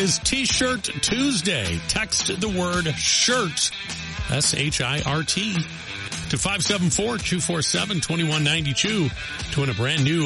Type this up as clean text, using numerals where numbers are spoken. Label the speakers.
Speaker 1: is T-Shirt Tuesday. Text the word SHIRT, SHIRT, to 574-247-2192 to win a brand new